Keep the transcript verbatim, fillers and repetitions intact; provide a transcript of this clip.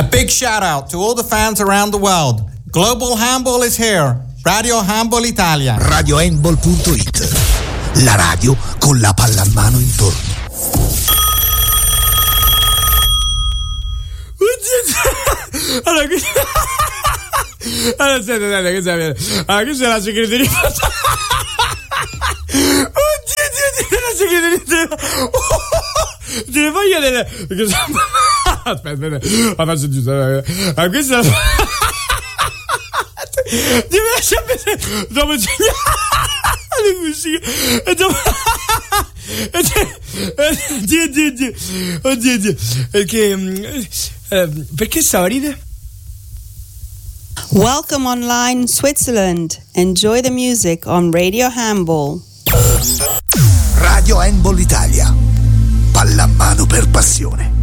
A big shout out to all the fans around the world. Global Handball is here. Radio Handball Italia. radio handball punto it. La radio con la pallamano intorno. Allora, qui... allora aspetta, aspetta, che c'è? Allora, qui c'è la segreteria. Oddio, oddio, oddio, la segreteria. Delle foglie delle... Aspetta, aspetta, la faccio giusto. Allora, questa è la... Ti lascia vedere dopo le musiche e dopo oddio oddio oddio oddio oddio perché eh, perché stavo a ridere? Welcome online Switzerland. Enjoy the music on Radio Handball. Radio Handball Italia. Pallamano per passione.